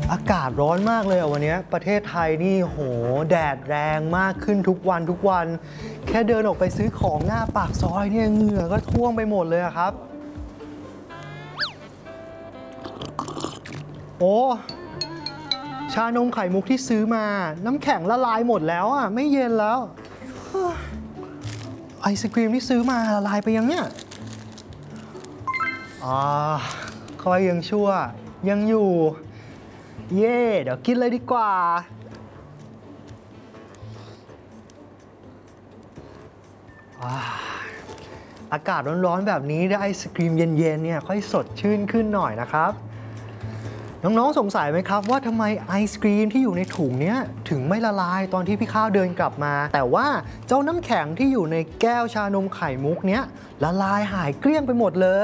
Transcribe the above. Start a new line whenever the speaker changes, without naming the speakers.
อากาศร้อนมากเลยวันนี้ประเทศไทยนี่โหแดดแรงมากขึ้นทุกวันแค่เดินออกไปซื้อของหน้าปากซอยเนี่ยเหงื่อก็ท่วมไปหมดเลยครับโอ้ชานมไข่มุกที่ซื้อมาน้ำแข็งละลายหมดแล้วอ่ะไม่เย็นแล้วไอศกรีมที่ซื้อมาละลายไปยังเนี่ยคอยยังชั่วยังอยู่เย่เดี๋ยวกินเลยดีกว่าอากาศร้อนๆแบบนี้ได้ไอศกรีมเย็นๆเนี่ยค่อยสดชื่นขึ้นหน่อยนะครับน้องๆสงสัยไหมครับว่าทำไมไอศกรีมที่อยู่ในถุงเนี้ยถึงไม่ละลายตอนที่พี่ข้าวเดินกลับมาแต่ว่าเจ้าน้ำแข็งที่อยู่ในแก้วชานมไข่มุกเนี้ยละลายหายเกลี้ยงไปหมดเลย